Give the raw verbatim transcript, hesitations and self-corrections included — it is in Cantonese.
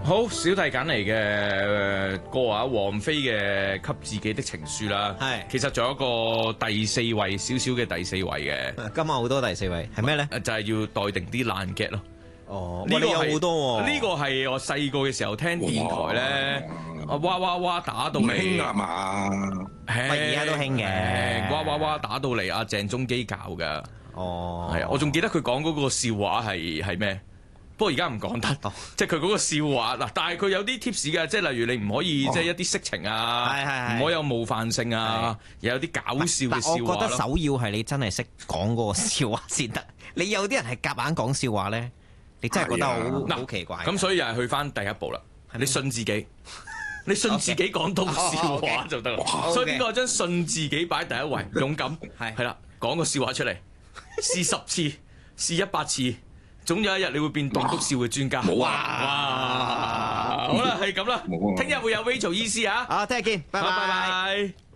好，小弟揀嚟嘅歌啊，王菲嘅《給自己的情書》啦。 係， 其實仲有一個第四位，少少嘅第四位嘅。 今晚好多第四位，係咩咧？ 就係要待定啲爛 get 咯。 哦， 呢個有好多呢個係我細個嘅時候聽電台咧，哇哇哇打到嚟。 興啊嘛， 喂，而家都興嘅。 哇哇哇打到嚟，阿鄭中基教㗎。 哦， 係啊，我仲記得佢講嗰個笑話係係咩？不過而家唔講得，即係佢嗰個笑話嗱，但係佢有啲 tips 嘅，即係例如你唔可以即係一啲色情啊，唔可以有冒犯性啊，又有啲搞笑嘅笑話咯。 我覺得首要係你真係識講嗰個笑話先得。你有啲人係夾硬講笑話咧，你真係覺得好好奇怪。 咁所以又係去翻第一步啦，你信自己，你信自己講到笑話就得啦。所以呢個將信自己擺第一位，勇敢係係啦，講個笑話出嚟，試十次，試一百次。總有一日你會變棟篤笑嘅專家。 哇！ 哇！好啦，係咁啦，聽日會有 Rachel 醫師啊。 好，聽日見，拜拜。